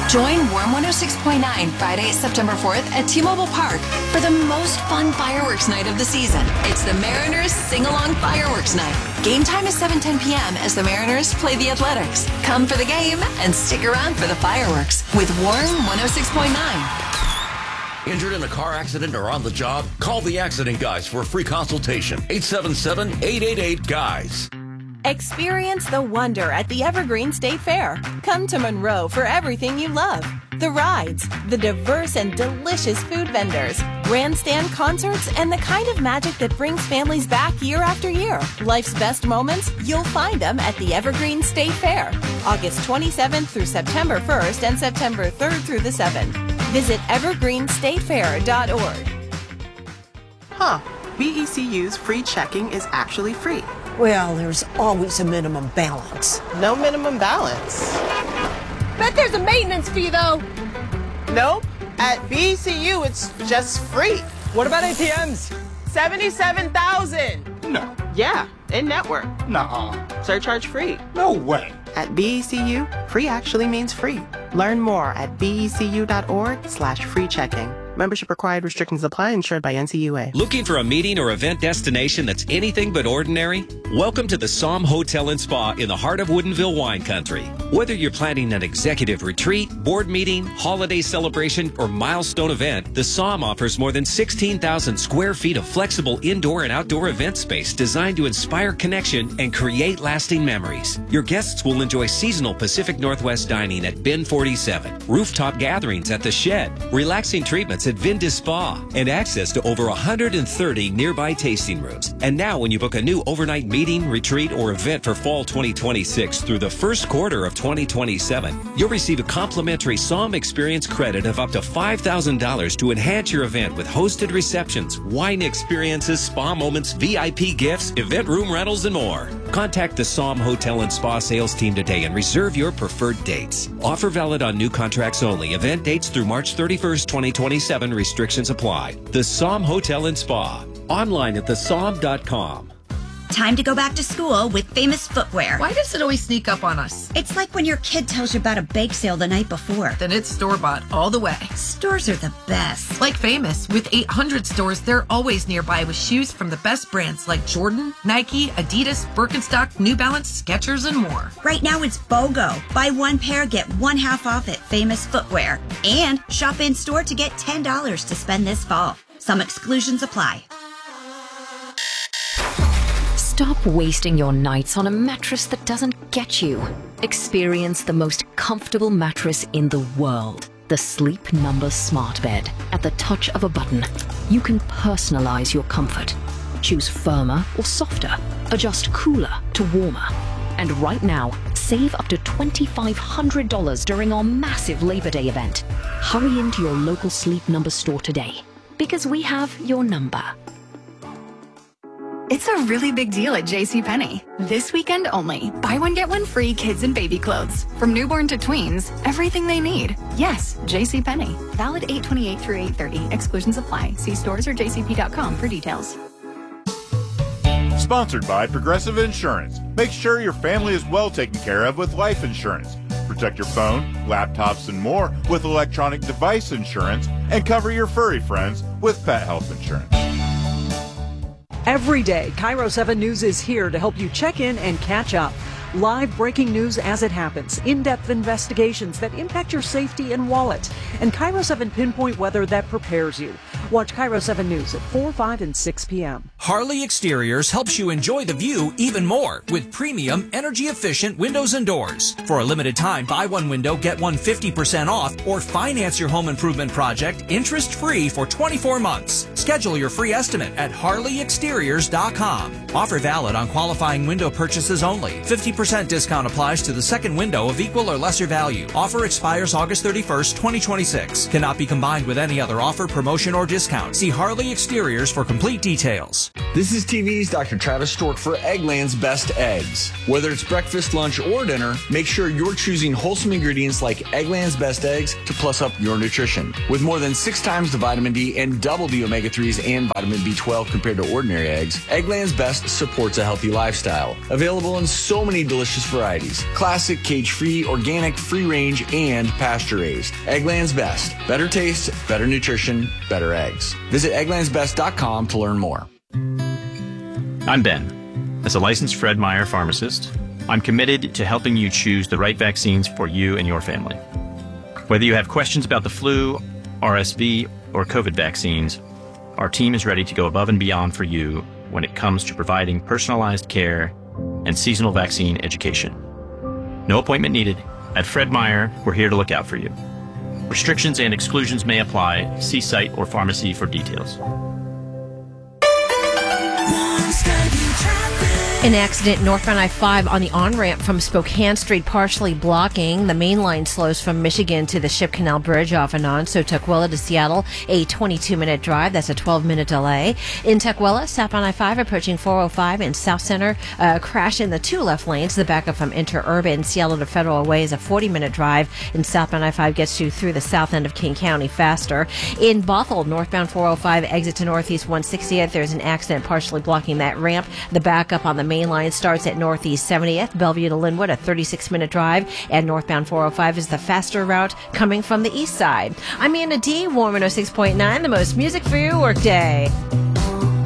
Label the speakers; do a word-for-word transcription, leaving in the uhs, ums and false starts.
Speaker 1: Join Warm one oh six point nine Friday, September fourth at T-Mobile Park for the most fun fireworks night of the season. It's the Mariners Sing-Along Fireworks Night. Game time is seven ten p.m. as the Mariners play the Athletics. Come for the game and stick around for the fireworks with Warm one oh six point nine.
Speaker 2: Injured in a car accident or on the job? Call the Accident Guys for a free consultation. eight seven seven, eight eight eight, G U Y S.
Speaker 3: Experience the wonder at the Evergreen State Fair. Come to Monroe for everything you love. The rides, the diverse and delicious food vendors, grandstand concerts, and the kind of magic that brings families back year after year. Life's best moments, you'll find them at the Evergreen State Fair, August twenty-seventh through September first and September third through the seventh. Visit evergreen state fair dot org.
Speaker 4: Huh. B E C U's free checking is actually free.
Speaker 5: Well, there's always a minimum balance.
Speaker 4: No minimum balance.
Speaker 6: Bet there's a maintenance fee, though.
Speaker 4: Nope. At B E C U, it's just free.
Speaker 7: What about A T Ms?
Speaker 4: seventy-seven thousand.
Speaker 7: No.
Speaker 4: Yeah, in-network.
Speaker 7: Nuh-uh.
Speaker 4: Surcharge free.
Speaker 7: No way.
Speaker 4: At B E C U, free actually means free. Learn more at B E C U dot org slash free checking. Membership required, restrictions apply, insured by N C U A.
Speaker 8: Looking for a meeting or event destination that's anything but ordinary? Welcome to the Somme Hotel and Spa in the heart of Woodinville wine country. Whether you're planning an executive retreat, board meeting, holiday celebration, or milestone event, the Somme offers more than sixteen thousand square feet of flexible indoor and outdoor event space designed to inspire connection and create lasting memories. Your guests will enjoy seasonal Pacific Northwest dining at Bin forty-seven, rooftop gatherings at The Shed, relaxing treatments at Vindis Spa, and access to over one hundred thirty nearby tasting rooms. And now when you book a new overnight meeting, retreat, or event for fall twenty twenty-six through the first quarter of twenty twenty-seven, you'll receive a complimentary Somme Experience credit of up to five thousand dollars to enhance your event with hosted receptions, wine experiences, spa moments, V I P gifts, event room rentals, and more. Contact the Somme Hotel and Spa sales team today and reserve your preferred dates. Offer valid on new contracts only. Event dates through March thirty-first, twenty twenty-seven. Restrictions apply. The Somme Hotel and Spa. Online at the somme dot com.
Speaker 9: Time to go back to school with Famous Footwear.
Speaker 10: Why does it always sneak up on us?
Speaker 9: It's like when your kid tells you about a bake sale the night before.
Speaker 10: Then it's store-bought all the way.
Speaker 9: Stores are the best.
Speaker 10: Like Famous. With eight hundred stores, they're always nearby with shoes from the best brands like Jordan, Nike, Adidas, Birkenstock, New Balance, Skechers, and more.
Speaker 9: Right now it's BOGO. Buy one pair, get one half off at Famous Footwear. And shop in-store to get ten dollars to spend this fall. Some exclusions apply.
Speaker 11: Stop wasting your nights on a mattress that doesn't get you. Experience the most comfortable mattress in the world. The Sleep Number Smart Bed. At the touch of a button, you can personalize your comfort. Choose firmer or softer. Adjust cooler to warmer. And right now, save up to twenty-five hundred dollars during our massive Labor Day event. Hurry into your local Sleep Number store today, because we have your number.
Speaker 12: It's a really big deal at JCPenney. This weekend only. Buy one, get one free kids and baby clothes. From newborn to tweens, everything they need. Yes, JCPenney. Valid eight twenty-eight through eight thirty. Exclusions apply. See stores or j c p dot com for details.
Speaker 13: Sponsored by Progressive Insurance. Make sure your family is well taken care of with life insurance. Protect your phone, laptops, and more with electronic device insurance, and cover your furry friends with pet health insurance.
Speaker 14: Every day, Cairo seven News is here to help you check in and catch up. Live breaking news as it happens, in-depth investigations that impact your safety and wallet, and Cairo seven pinpoint weather that prepares you. Watch Cairo seven News at four, five, and six p.m.
Speaker 15: Harley Exteriors helps you enjoy the view even more with premium, energy-efficient windows and doors. For a limited time, buy one window, get one fifty percent off, or finance your home improvement project interest-free for twenty-four months. Schedule your free estimate at harley exteriors dot com. Offer valid on qualifying window purchases only. fifty percent discount applies to the second window of equal or lesser value. Offer expires August thirty-first, twenty twenty-six. Cannot be combined with any other offer, promotion, or discount. discount. See Harley Exteriors for complete details.
Speaker 16: This is T V's Doctor Travis Stork for Eggland's Best Eggs. Whether it's breakfast, lunch, or dinner, make sure you're choosing wholesome ingredients like Eggland's Best Eggs to plus up your nutrition. With more than six times the vitamin D and double the omega threes and vitamin B twelve compared to ordinary eggs, Eggland's Best supports a healthy lifestyle. Available in so many delicious varieties. Classic, cage-free, organic, free-range, and pasture-raised. Eggland's Best. Better taste, better nutrition, better eggs. Visit egglands best dot com to learn more.
Speaker 17: I'm Ben. As a licensed Fred Meyer pharmacist, I'm committed to helping you choose the right vaccines for you and your family. Whether you have questions about the flu, R S V, or COVID vaccines, our team is ready to go above and beyond for you when it comes to providing personalized care and seasonal vaccine education. No appointment needed. At Fred Meyer, we're here to look out for you. Restrictions and exclusions may apply. See site or pharmacy for details.
Speaker 6: An accident northbound I five on the on-ramp from Spokane Street partially blocking. The main line slows from Michigan to the Ship Canal Bridge off and on. So Tukwila to Seattle, a twenty-two minute drive. That's a twelve minute delay. In Tukwila, southbound I five approaching four oh five and South Center, uh, crash in the two left lanes. The backup from Interurban Seattle to Federal Way is a forty minute drive. And southbound I five gets you through the south end of King County faster. In Bothell, northbound four oh five exit to Northeast one sixtieth. There's an accident partially blocking that ramp. The backup on the main line starts at Northeast seventieth, Bellevue to Linwood, a thirty-six minute drive, and northbound four oh five is the faster route coming from the east side. I'm Anna D, Warm one oh six point nine, the most music for your workday.